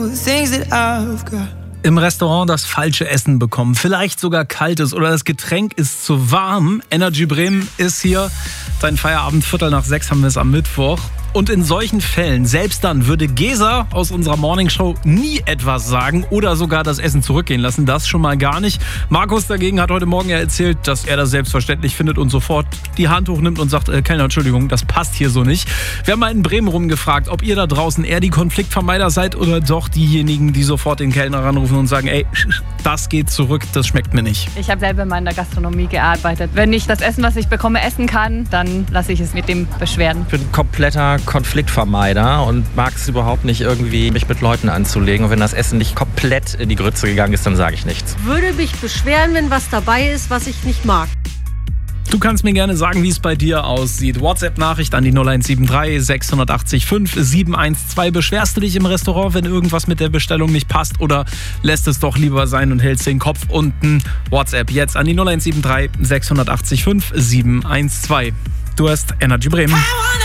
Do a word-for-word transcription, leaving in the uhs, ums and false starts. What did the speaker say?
Im Restaurant das falsche Essen bekommen, vielleicht sogar kaltes oder das Getränk ist zu warm. Energy Bremen ist hier. Dein Feierabend, Viertel nach sechs haben wir es am Mittwoch. Und in solchen Fällen, selbst dann, würde Gesa aus unserer Morningshow nie etwas sagen oder sogar das Essen zurückgehen lassen. Das schon mal gar nicht. Markus dagegen hat heute Morgen ja erzählt, dass er das selbstverständlich findet und sofort die Hand hochnimmt und sagt, äh, Kellner, Entschuldigung, das passt hier so nicht. Wir haben mal in Bremen rumgefragt, ob ihr da draußen eher die Konfliktvermeider seid oder doch diejenigen, die sofort den Kellner ranrufen und sagen, ey, das geht zurück, das schmeckt mir nicht. Ich habe selber mal in der Gastronomie gearbeitet. Wenn ich das Essen, was ich bekomme, essen kann, dann lasse ich es mit dem beschweren. Ich bin ein kompletter Konfliktvermeider und mag es überhaupt nicht, irgendwie mich mit Leuten anzulegen. Und wenn das Essen nicht komplett in die Grütze gegangen ist, dann sage ich nichts. Würde mich beschweren, wenn was dabei ist, was ich nicht mag. Du kannst mir gerne sagen, wie es bei dir aussieht. WhatsApp-Nachricht an die null eins sieben drei sechs acht fünf sieben eins zwei. Beschwerst du dich im Restaurant, wenn irgendwas mit der Bestellung nicht passt, oder lässt es doch lieber sein und hältst den Kopf unten? WhatsApp jetzt an die null eins sieben drei sechs acht fünf sieben eins zwei. Du hast Energy Bremen.